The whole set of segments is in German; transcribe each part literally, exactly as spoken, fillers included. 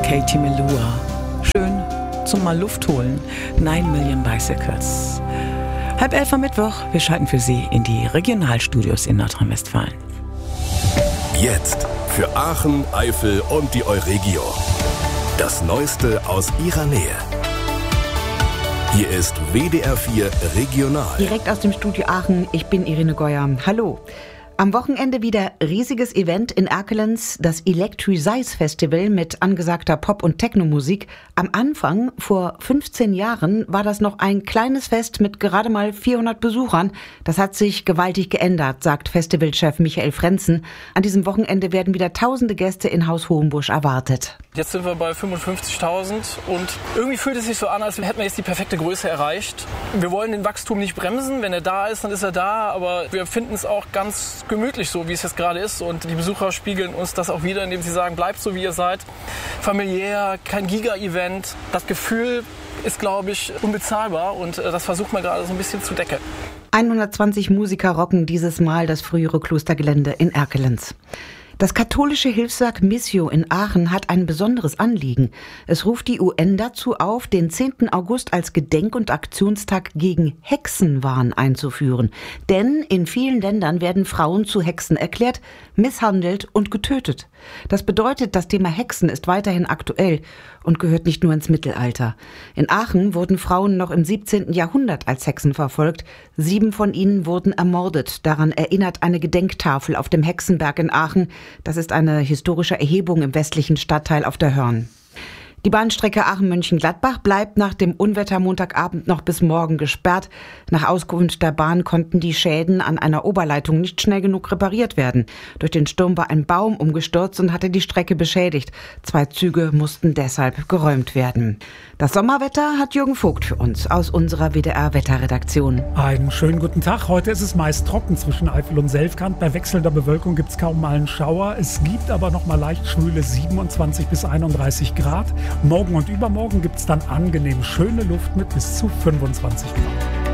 Katie Melua. Schön zum mal Luft holen. Nine Million Bicycles. Halb elf am Mittwoch. Wir schalten für Sie in die Regionalstudios in Nordrhein-Westfalen. Jetzt für Aachen, Eifel und die Euregio. Das Neueste aus Ihrer Nähe. Hier ist W D R vier Regional. Direkt aus dem Studio Aachen, ich bin Irene Geuer. Hallo. Am Wochenende wieder riesiges Event in Erkelenz, das Electricize Festival mit angesagter Pop- und Techno-Musik. Am Anfang, vor fünfzehn Jahren, war das noch ein kleines Fest mit gerade mal vierhundert Besuchern. Das hat sich gewaltig geändert, sagt Festivalchef Michael Frenzen. An diesem Wochenende werden wieder tausende Gäste in Haus Hohenbusch erwartet. Jetzt sind wir bei fünfundfünfzigtausend und irgendwie fühlt es sich so an, als hätten wir jetzt die perfekte Größe erreicht. Wir wollen den Wachstum nicht bremsen. Wenn er da ist, dann ist er da, aber wir finden es auch ganz gemütlich so, wie es jetzt gerade ist, und die Besucher spiegeln uns das auch wieder, indem sie sagen, bleibt so, wie ihr seid. Familiär, kein Giga-Event. Das Gefühl ist, glaube ich, unbezahlbar, und das versucht man gerade so ein bisschen zu decken. hundertzwanzig Musiker rocken dieses Mal das frühere Klostergelände in Erkelenz. Das katholische Hilfswerk Missio in Aachen hat ein besonderes Anliegen. Es ruft die U N dazu auf, den zehnten August als Gedenk- und Aktionstag gegen Hexenwahn einzuführen. Denn in vielen Ländern werden Frauen zu Hexen erklärt, misshandelt und getötet. Das bedeutet, das Thema Hexen ist weiterhin aktuell und gehört nicht nur ins Mittelalter. In Aachen wurden Frauen noch im siebzehnten Jahrhundert als Hexen verfolgt. Sieben von ihnen wurden ermordet. Daran erinnert eine Gedenktafel auf dem Hexenberg in Aachen. Das ist eine historische Erhebung im westlichen Stadtteil auf der Hörn. Die Bahnstrecke Aachen-Mönchengladbach bleibt nach dem Unwetter Montagabend noch bis morgen gesperrt. Nach Auskunft der Bahn konnten die Schäden an einer Oberleitung nicht schnell genug repariert werden. Durch den Sturm war ein Baum umgestürzt und hatte die Strecke beschädigt. Zwei Züge mussten deshalb geräumt werden. Das Sommerwetter hat Jürgen Vogt für uns aus unserer W D R-Wetterredaktion. Einen schönen guten Tag. Heute ist es meist trocken zwischen Eifel und Selfkant. Bei wechselnder Bewölkung gibt es kaum mal einen Schauer. Es gibt aber noch mal leicht schwüle siebenundzwanzig bis einunddreißig Grad. Morgen und übermorgen gibt es dann angenehm schöne Luft mit bis zu fünfundzwanzig Grad.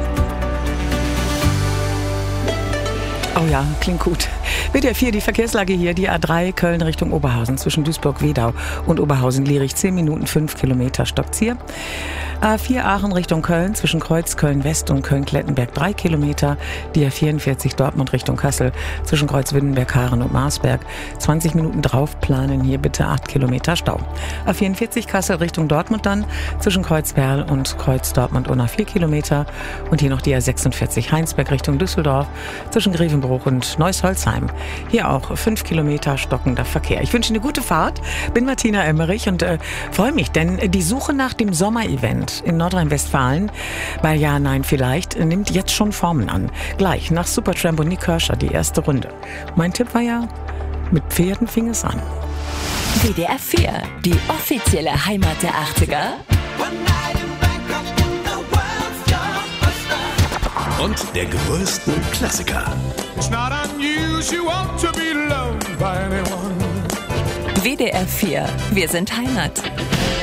Oh ja, klingt gut. W D R vier, die Verkehrslage hier, die A drei Köln Richtung Oberhausen zwischen Duisburg-Wedau und Oberhausen-Lierich, zehn Minuten, fünf Kilometer, stoppt hier. A vier Aachen Richtung Köln zwischen Kreuz Köln-West und Köln-Klettenberg, drei Kilometer. Die A vierundvierzig Dortmund Richtung Kassel zwischen Kreuz Windenberg, Haaren und Marsberg, zwanzig Minuten drauf planen, hier bitte acht Kilometer Stau. A vierundvierzig Kassel Richtung Dortmund dann zwischen Kreuz Werl und Kreuz Dortmund und vier Kilometer. Und hier noch die A sechsundvierzig Heinsberg Richtung Düsseldorf zwischen Grevenbruch und Neuss-Holzheim. Hier auch fünf Kilometer stockender Verkehr. Ich wünsche eine gute Fahrt. Bin Martina Emmerich und äh, freue mich, denn die Suche nach dem Sommerevent in Nordrhein-Westfalen bei Ja, Nein, Vielleicht nimmt jetzt schon Formen an. Gleich nach Supertramp und Nick Kershaw die erste Runde. Mein Tipp war ja, mit Pferden fing es an. W D R vier, die offizielle Heimat der achtziger. Und der größten Klassiker. W D R vier, wir sind Heimat.